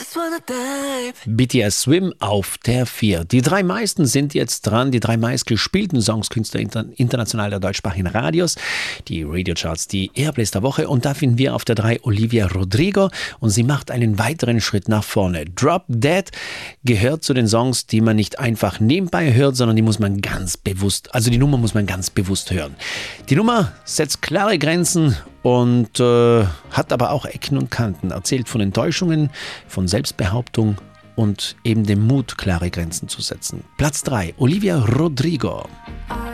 BTS Swim auf der 4. Die 3 meisten sind jetzt dran, die 3 meistgespielten Songskünstler international der deutschsprachigen Radios, die Radiocharts, die Airplays der Woche. Und da finden wir auf der 3 Olivia Rodrigo und sie macht einen weiteren Schritt nach vorne. Drop Dead gehört zu den Songs, die man nicht einfach nebenbei hört, sondern die muss man ganz bewusst, also die Nummer muss man ganz bewusst hören. Die Nummer setzt klare Grenzen und hat aber auch Ecken und Kanten, erzählt von Enttäuschungen, von Selbstbehauptung und eben dem Mut, klare Grenzen zu setzen. Platz 3, Olivia Rodrigo.